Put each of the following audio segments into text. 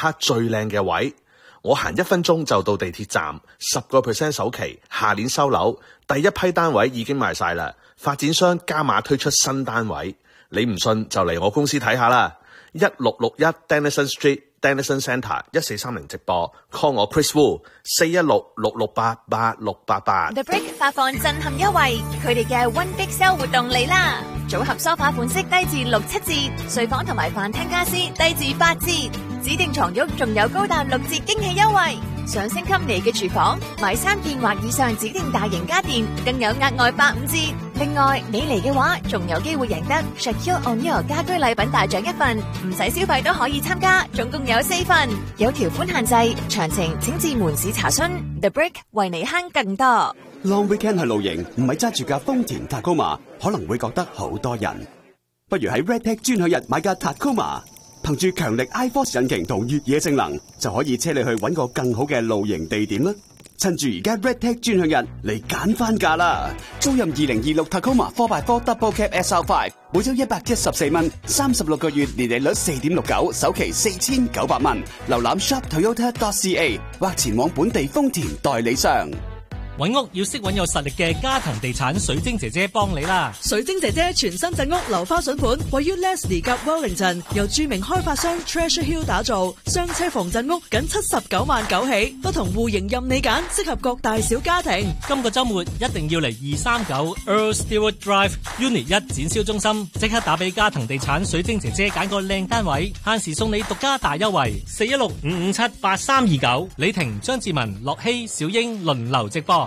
刻最靚嘅位。我行1分鐘就到地鐵站，10% 首期，下年收樓，第一批單位已經賣晒啦。發展商加碼推出新單位，你唔信就嚟我公司睇下啦。1661 Denison Street Denison Centre 1430直播 ，call 我 Chris Wu 416-668-8688。 The Brick 發放震撼優惠，佢哋嘅 One Big Sale 活動嚟啦！組合梳化款式低至6、7折，睡房同埋飯廳家私低至8折，指定床褥仲有高達6折驚喜優惠。想升級你嘅廚房，買3件或以上指定大型家電，更有額外85折。另外，你嚟嘅話，仲有機會贏得 Shaquille O'Neal 家居禮品大獎1份，唔使消費都可以參加，總共有4份，有條款限制，詳情請至門市查詢。The Brick 為你慳更多。 Long weekend 去露營，唔係揸住架豐田 Tacoma， 可能會覺得好多人。不如喺 Redtech 專享日買架 Tacoma， 憑住強力 iForce 引擎同越野性能，就可以車你去搵個更好嘅露營地點啦。趁住而家 Redtech 專享日嚟揀翻價啦！租任2026 Tacoma 4x4 Double Cab SR5， 每周114蚊，36個月年利率 4.69%， 首期4900蚊。瀏覽 shoptoyota.ca 或前往本地豐田代理商。 揾屋要識揾有實力嘅嘉騰地產水晶姐姐幫你啦！ 水晶姐姐全新鎮屋樓花筍盤，位於 Leslie 及 Wellington， 由著名開發商 Treasure Hill 打造，雙車房鎮屋僅79萬9起，不同戶型任你揀，適合各大小家庭。 今個週末一定要嚟239 Earl Stewart Drive Unit 1展銷中心，即刻打俾嘉騰地產水晶姐姐揀個靚單位，限時送你獨家大優惠，416-557-8329。李婷、張志文、樂希、小英輪流直播。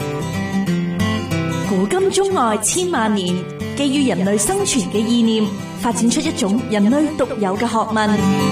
古今中外千萬年，基於人類生存嘅意念，發展出一種人類獨有嘅學問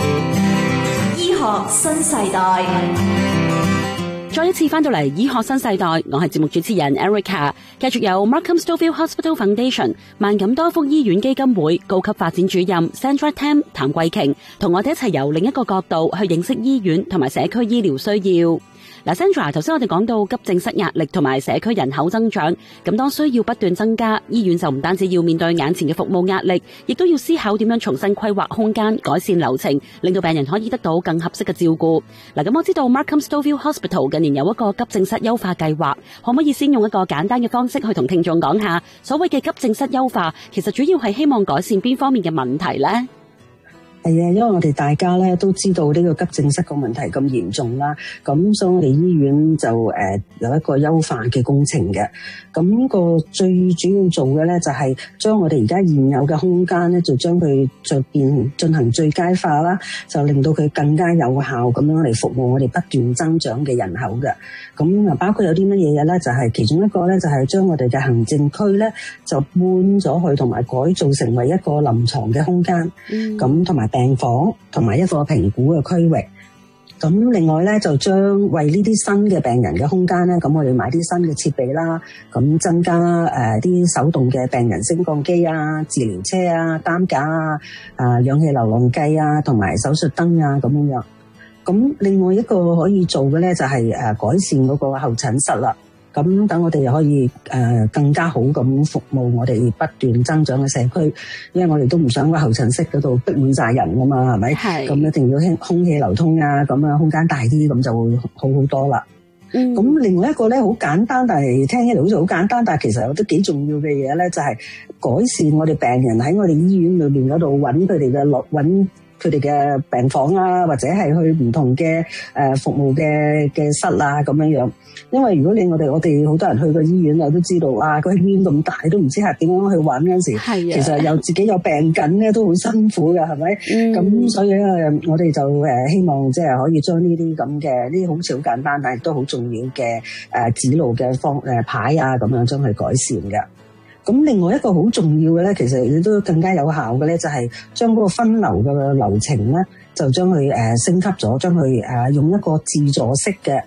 ——醫學新世代。 再一次翻到嚟醫學新世代，我係節目主持人 Erica， 繼續有 Markham Stouffville Hospital Foundation 萬錦多福醫院基金會高級發展主任 Sandra Tam 譚桂瓊，同我哋一齊由另一個角度去認識醫院同埋社區醫療需要。嗱 ，Sandra， 頭先我哋講到急症室壓力同埋社區人口增長，咁當需要不斷增加，醫院就唔單止要面對眼前嘅服務壓力，亦都要思考點樣重新規劃空間、改善流程，令到病人可以得到更合適嘅照顧。嗱，咁我知道 Markham Stouffville Hospital 近年有一個急症室優化計劃，可唔可以先用一個簡單嘅方式去同聽眾講下，所謂嘅急症室優化，其實主要係希望改善邊方面嘅問題呢？ 係啊，因為我哋大家咧都知道呢個急症室個問題咁嚴重啦，咁所以我哋醫院就有一個優化嘅工程嘅。咁個最主要做嘅咧就係將我哋而家現有嘅空間咧，就將佢進行最佳化啦，就令到佢更加有效咁樣嚟服務我哋不斷增長嘅人口嘅。咁啊，包括有啲乜嘢嘢咧，就係其中一個咧，就係將我哋嘅行政區咧就搬咗去，同埋改造成為一個臨床嘅空間，咁同埋病房同埋一個評估嘅區域。咁另外咧，就將為呢啲新嘅病人嘅空間咧，咁我哋買啲新嘅設備啦，咁增加啲手動嘅病人升降機啊、治療車啊、擔架啊、氧氣流浪計啊，同埋手術燈啊咁樣。咁另外一個可以做嘅咧，就係改善嗰個候診室啦。咁等我哋又可以更加好咁服務我哋不斷增長嘅社區，因為我哋都唔想個候診室嗰度逼滿晒人噶嘛，係咪？係。咁一定要空氣流通啊，咁啊空間大啲，咁就會好好多啦。咁另外一個咧，好簡單，但係聽起嚟好似好簡單，但係其實有啲幾重要嘅嘢咧，就係改善我哋病人喺我哋醫院裏邊嗰度揾佢哋嘅病房啊，或者係去唔同嘅服務嘅室啊咁樣樣。因為如果我哋好多人去過醫院啊，都知道啊，個醫院咁大，都唔知係點樣去揾嗰陣時，其實又自己有病緊咧，都好辛苦㗎，係咪？咁所以咧，我哋就希望即係可以將呢啲咁嘅呢啲好似好簡單，但係都好重要嘅指路嘅牌啊，咁樣將佢改善嘅。咁另外一個好重要嘅咧，其實亦都更加有效嘅咧，就係將嗰個分流嘅流程咧，就將佢升級咗，將佢用一個自助式嘅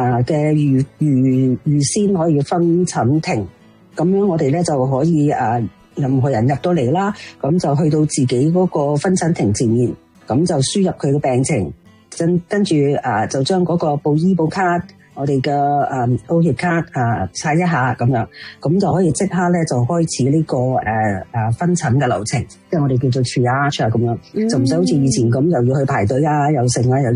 預先可以分診亭，咁樣我哋咧就可以任何人入到嚟啦，咁就去到自己嗰個分診亭前面，咁就輸入佢嘅病情，跟住就將嗰個報醫保卡。我哋嘅高血卡刷一下咁樣，咁就可以即刻咧就開始呢個分診嘅流程，即係我哋叫做 triage 咁樣，就唔使好似以前咁又要去排隊啊，又剩啊，又